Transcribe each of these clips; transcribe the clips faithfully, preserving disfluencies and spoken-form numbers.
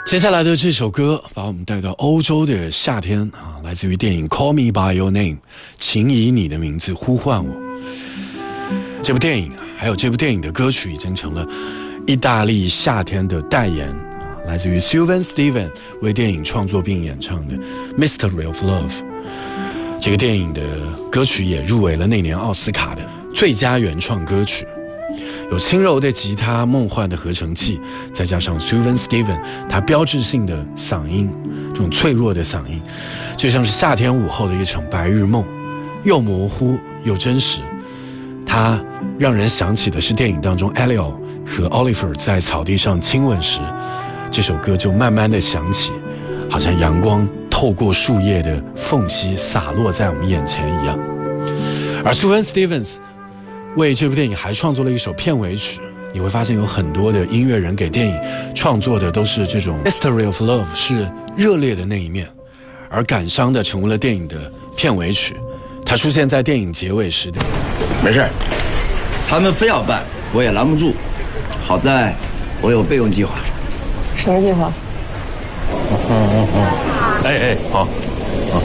接下来的这首歌把我们带到欧洲的夏天啊，来自于电影《Call Me by Your Name》，请以你的名字呼唤我。这部电影还有这部电影的歌曲已经成了意大利夏天的代言，来自于 Sylvan Steven 为电影创作并演唱的《Mystery of Love》。这个电影的歌曲也入围了那年奥斯卡的最佳原创歌曲。有轻柔的吉他、梦幻的合成器，再加上 Sylvan Steven 他标志性的嗓音，这种脆弱的嗓音，就像是夏天午后的一场白日梦，又模糊又真实。它让人想起的是电影当中 Elio 和 Oliver 在草地上亲吻时，这首歌就慢慢的响起，好像阳光透过树叶的缝隙洒落在我们眼前一样。而 Sylvan Stevens为这部电影还创作了一首片尾曲，你会发现有很多的音乐人给电影创作的都是这种 Mystery of Love， 是热烈的那一面，而感伤的成为了电影的片尾曲，它出现在电影结尾时的。 没事，他们非要办，我也拦不住。好在我有备用计划。 什么计划？ 嗯嗯嗯，哎哎，好，好。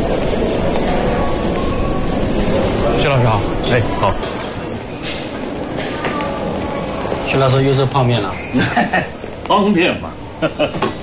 薛老师好，哎好。 薛老师又是泡面了， 方便嘛。